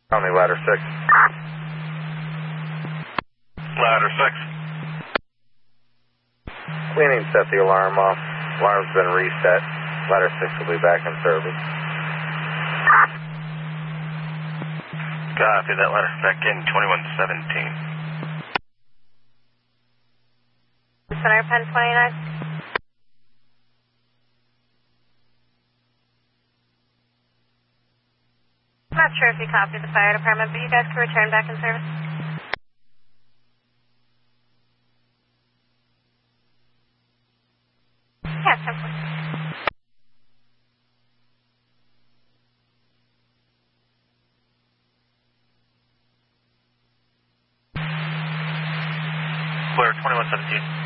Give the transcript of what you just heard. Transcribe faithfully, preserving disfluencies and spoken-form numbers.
Tell me ladder six. Ladder six. Cleaning set the alarm off. Alarm's been reset. Ladder six will be back in service. Copy, that ladder's back in twenty-one seventeen. Center Pen twenty-nine. I'm not sure if you copied the fire department, but you guys can return back in service. Yeah, simply. Clear, twenty-one seventeen.